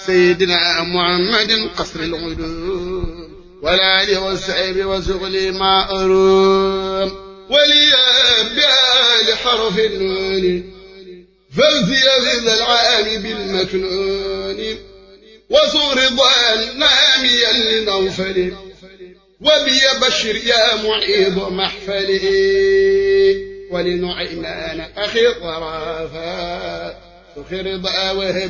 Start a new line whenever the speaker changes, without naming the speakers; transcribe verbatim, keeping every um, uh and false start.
سيدنا محمد قصر العلوم والآل والسعيب وسغل ما أروم وليا بآل حرف النون فوزي ذا العام بالمكنون وصور ضال ناميا لنوفل وبي بشر يا معيض محفلي ولنعيمان أخي الطرافات سخر ضاوه